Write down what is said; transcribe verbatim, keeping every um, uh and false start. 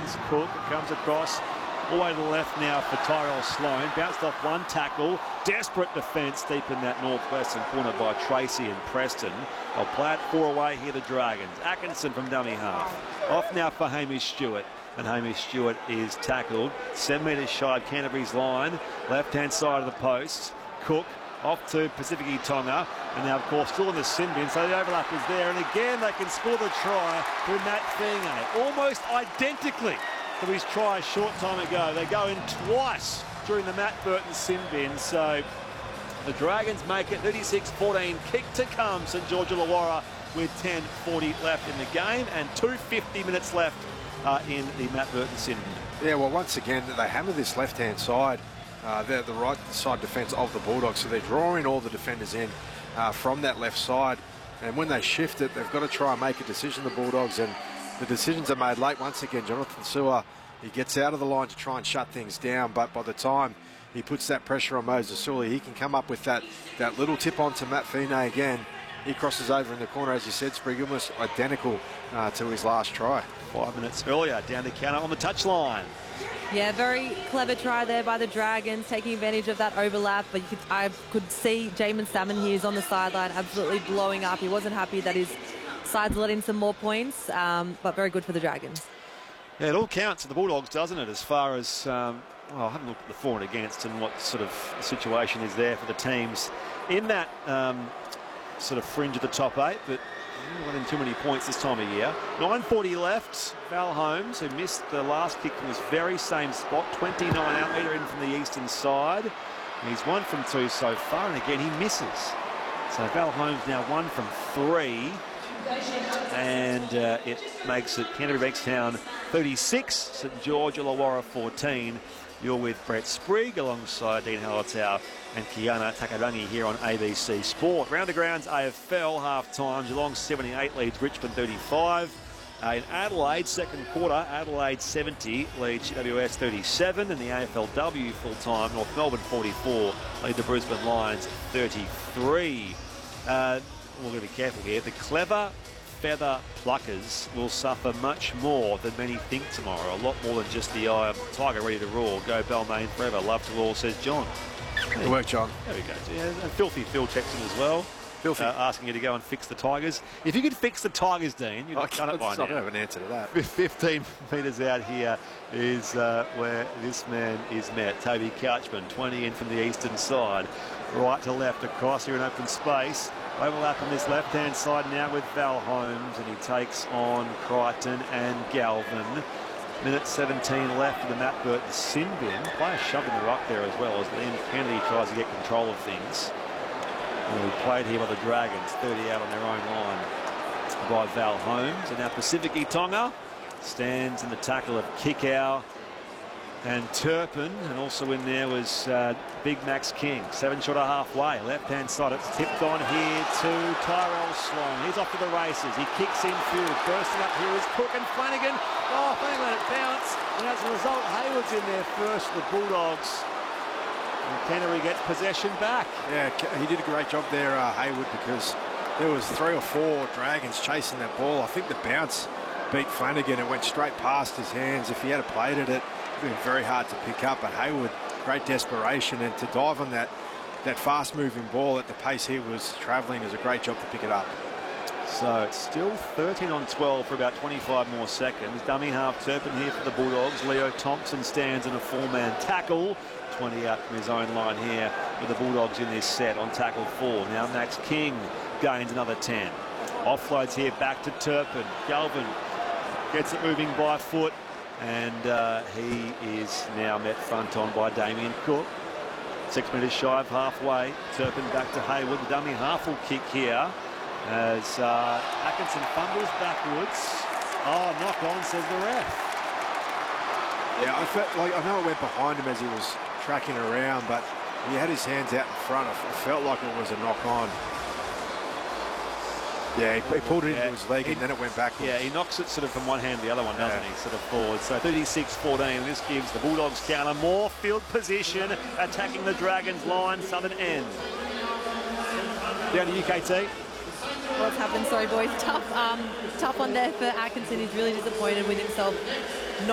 Dragons. Cook comes across all the way to the left now for Tyrell Sloan. Bounced off one tackle. Desperate defence deep in that northwestern corner by Tracy and Preston. They'll play it four away here, the Dragons. Atkinson from dummy half. Off now for Hamish Stewart. And Hamish Stewart is tackled. Seven metres shy of Canterbury's line. Left-hand side of the post. Cook off to Pacific Tonga. And now, of course, still in the sin bin, so the overlap is there. And again, they can score the try through Matt Feeney. Almost identically to his try a short time ago. They go in twice during the Matt Burton sin bin. So the Dragons make it thirty-six fourteen. Kick to come, St George Illawarra, with ten forty left in the game and two fifty minutes left uh, in the Matt Burton sin bin. Yeah, well, once again, they hammer this left-hand side. Uh, they're the right side defence of the Bulldogs, so they're drawing all the defenders in uh, from that left side. And when they shift it, they've got to try and make a decision, the Bulldogs, and the decisions are made late. Once again, Jonathan Sewer, he gets out of the line to try and shut things down, but by the time he puts that pressure on Moses Sully, he can come up with that, that little tip on to Matt Feeney again. He crosses over in the corner, as you said, Sprigg, almost identical uh, to his last try. Five minutes earlier, down the counter on the touchline. Yeah, very clever try there by the Dragons, taking advantage of that overlap. But you could, I could see Jamin Salmon here is on the sideline, absolutely blowing up. He wasn't happy that his side's let in some more points, um, but very good for the Dragons. Yeah, it all counts for the Bulldogs, doesn't it, as far as, um, well, I haven't looked at the for and against and what sort of situation is there for the teams in that um, sort of fringe of the top eight, but not in too many points this time of year. nine forty left. Val Holmes, who missed the last kick from this very same spot, twenty-nine out metre in from the eastern side. He's one from two so far, and again he misses. So Val Holmes now one from three, and uh, it makes it Canterbury Bankstown thirty-six, St George Illawarra fourteen. You're with Brett Sprigg alongside Dean Hallertau and Kiana Takarangi here on A B C Sport. Round the grounds A F L half time. Geelong seventy-eight leads Richmond thirty-five. Uh, in Adelaide, second quarter, Adelaide seventy leads G W S thirty-seven. And the A F L W full time, North Melbourne forty-four lead the Brisbane Lions thirty-three. Uh, we're going to be careful here. The clever feather pluckers will suffer much more than many think tomorrow. A lot more than just the eye of Tiger ready to roar. Go Balmain forever. Love to all, says John. Good work, John. There we go. Yeah, and Filthy Phil checks in as well. Filthy. Uh, asking you to go and fix the Tigers. If you could fix the Tigers, Dean, you'd have done it by now. I don't have an answer to that. fifteen metres out here is uh, where this man is met. Toby Couchman, twenty in from the eastern side. Right to left across here in open space. Overlap on this left-hand side now with Val Holmes, and he takes on Crichton and Galvin. Minute seventeen left for the Matt Burton sin bin. Player shoving the ruck there as well as Liam Kennedy tries to get control of things. And we played here by the Dragons, thirty out on their own line by Val Holmes. And now Pacific Tonga stands in the tackle of Kikau and Turpin, and also in there was uh, Big Max King. Seven short of halfway, left-hand side. It's tipped on here to Tyrell Sloan. He's off to the races. He kicks in field. Bursting up here is Cook and Flanagan. Oh, Flanagan let it bounce. And as a result, Hayward's in there first for the Bulldogs. And Canterbury gets possession back. Yeah, he did a great job there, uh, Hayward, because there was three or four Dragons chasing that ball. I think the bounce beat Flanagan. It went straight past his hands. If he had played at it, been very hard to pick up, but Hayward, great desperation, and to dive on that that fast moving ball at the pace he was travelling is a great job to pick it up. So it's still thirteen on twelve for about twenty-five more seconds. Dummy half Turpin here for the Bulldogs. Leo Thompson stands in a four-man tackle. twenty out from his own line here with the Bulldogs in this set on tackle four. Now Max King gains another ten. Offloads here back to Turpin. Galvin gets it moving by foot. And uh, he is now met front on by Damien Cook. Six metres shy of halfway. Turpin back to Hayward. The dummy half will kick here as uh, Atkinson fumbles backwards. Oh, knock on, says the ref. Yeah, I felt like I know it went behind him as he was tracking around, but he had his hands out in front. I felt like it was a knock on. Yeah, he, he pulled it yeah. into his leg, he, and then it went backwards. Yeah, he knocks it sort of from one hand to the other one, doesn't yeah. he? Sort of forward. So thirty-six fourteen. This gives the Bulldogs counter more field position, attacking the Dragons line, southern end. Down to U K T. What's happened? Sorry, boys. Tough, um, tough one there for Atkinson. He's really disappointed with himself